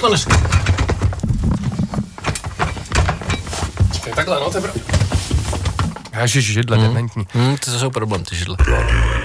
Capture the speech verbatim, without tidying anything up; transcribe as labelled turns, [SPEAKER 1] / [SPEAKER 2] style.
[SPEAKER 1] dostaneš. Čekaj, takhle, no, to je pravda.
[SPEAKER 2] Ježiš, židle,
[SPEAKER 1] hmm.
[SPEAKER 2] dementní.
[SPEAKER 1] Hmm, to jsou problém, ty židle.